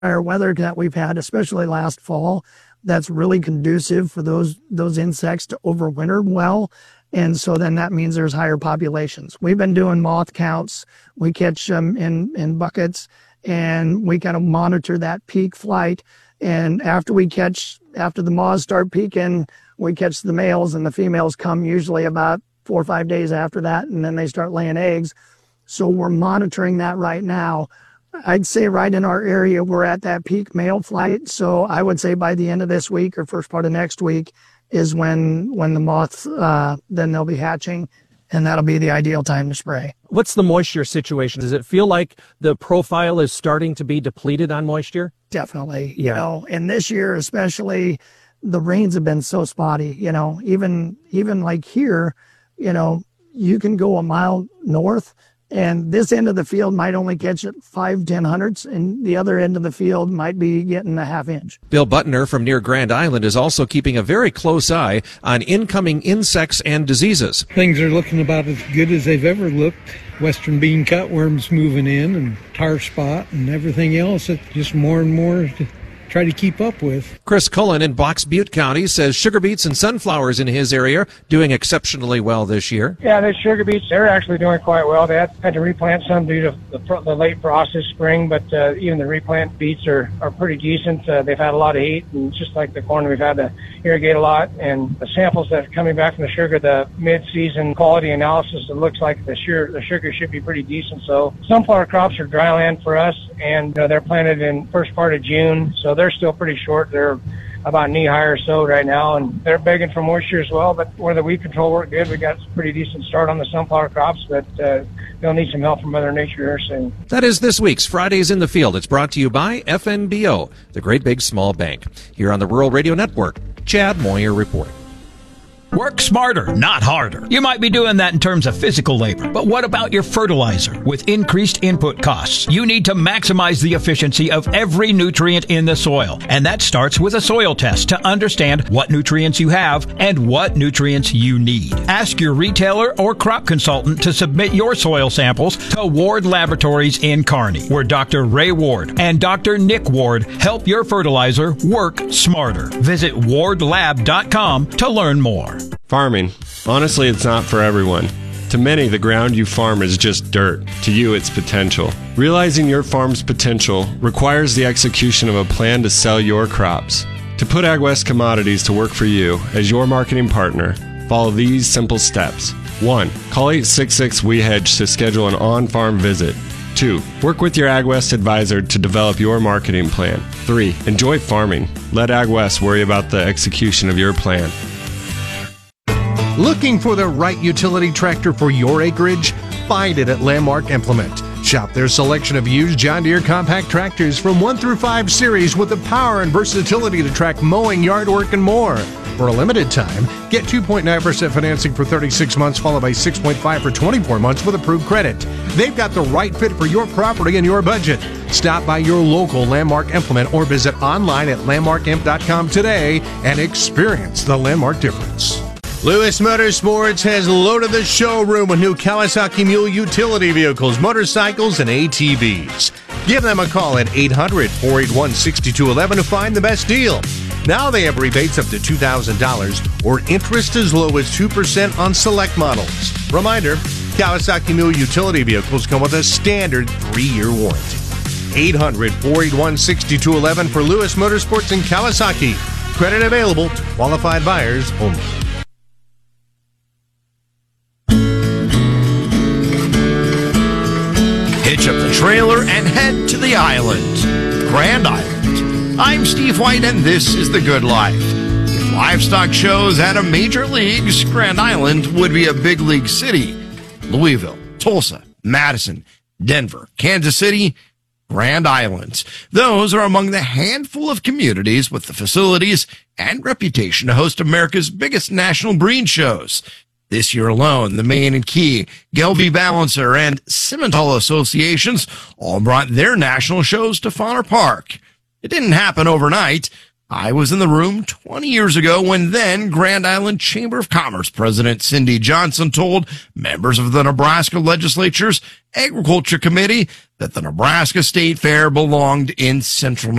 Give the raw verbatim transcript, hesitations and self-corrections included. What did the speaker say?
drier weather that we've had, especially last fall, that's really conducive for those those insects to overwinter well. And so then that means there's higher populations. We've been doing moth counts. We catch them in, in buckets, and we kind of monitor that peak flight. And after we catch, after the moths start peaking, we catch the males, and the females come usually about four or five days after that, and then they start laying eggs. So we're monitoring that right now. I'd say right in our area, we're at that peak male flight. So I would say by the end of this week or first part of next week is when when the moths, uh, then they'll be hatching, and that'll be the ideal time to spray. What's the moisture situation? Does it feel like the profile is starting to be depleted on moisture? Definitely. Yeah. You know, and this year especially, the rains have been so spotty. You know, even even like here, you know, you can go a mile north, and this end of the field might only catch it five, ten hundredths, and the other end of the field might be getting a half inch. Bill Butner from near Grand Island is also keeping a very close eye on incoming insects and diseases. Things are looking about as good as they've ever looked. Western bean cutworms moving in, and tar spot and everything else. It's just more and more to try to keep up with. Chris Cullen in Box Butte County says sugar beets and sunflowers in his area doing exceptionally well this year. Yeah, the sugar beets, they're actually doing quite well. They had, had to replant some due to the, the late frost this spring, but uh, even the replant beets are, are pretty decent. Uh, they've had a lot of heat, and just like the corn, we've had to irrigate a lot. And the samples that are coming back from the sugar, the mid-season quality analysis, it looks like the sugar, the sugar should be pretty decent. So sunflower crops are dry land for us, and uh, they're planted in first part of June, so they're still pretty short. They're about knee high or so right now, and they're begging for moisture as well. But where the weed control worked good, we got a pretty decent start on the sunflower crops, but uh, they'll need some help from Mother Nature here soon. That is this week's Fridays in the Field. It's brought to you by F N B O, the Great Big Small Bank. Here on the Rural Radio Network, Chad Moyer reporting. Work smarter, not harder. You might be doing that in terms of physical labor, but what about your fertilizer? With increased input costs, you need to maximize the efficiency of every nutrient in the soil. And that starts with a soil test to understand what nutrients you have and what nutrients you need. Ask your retailer or crop consultant to submit your soil samples to Ward Laboratories in Kearney, where Doctor Ray Ward and Doctor Nick Ward help your fertilizer work smarter. Visit ward lab dot com to learn more. Farming. Honestly, it's not for everyone. To many, the ground you farm is just dirt. To you, it's potential. Realizing your farm's potential requires the execution of a plan to sell your crops. To put AgWest Commodities to work for you as your marketing partner, follow these simple steps. One, call eight six six, W E hedge to schedule an on-farm visit. Two, work with your AgWest advisor to develop your marketing plan. Three, enjoy farming. Let AgWest worry about the execution of your plan. Looking for the right utility tractor for your acreage? Find it at Landmark Implement. Shop their selection of used John Deere compact tractors from one through five series with the power and versatility to track mowing, yard work, and more. For a limited time, get two point nine percent financing for thirty-six months, followed by six point five for twenty-four months with approved credit. They've got the right fit for your property and your budget. Stop by your local Landmark Implement or visit online at landmark imp dot com today and experience the Landmark difference. Lewis Motorsports has loaded the showroom with new Kawasaki Mule utility vehicles, motorcycles, and A T Vs. Give them a call at eight hundred, four eight one, six two one one to find the best deal. Now they have rebates up to two thousand dollars or interest as low as two percent on select models. Reminder, Kawasaki Mule utility vehicles come with a standard three-year warranty. eight hundred, four eight one, six two one one for Lewis Motorsports and Kawasaki. Credit available, qualified buyers only. Hitch up the trailer and head to the island, Grand Island. I'm Steve White, and this is The Good Life. If livestock shows at a major leagues, Grand Island would be a big league city. Louisville, Tulsa, Madison, Denver, Kansas City, Grand Island. Those are among the handful of communities with the facilities and reputation to host America's biggest national breed shows. This year alone, the Maine and Key, Gelby Balancer, and Simmental associations all brought their national shows to Fauner Park. It didn't happen overnight. I was in the room twenty years ago when then Grand Island Chamber of Commerce President Cindy Johnson told members of the Nebraska Legislature's Agriculture Committee that the Nebraska State Fair belonged in Central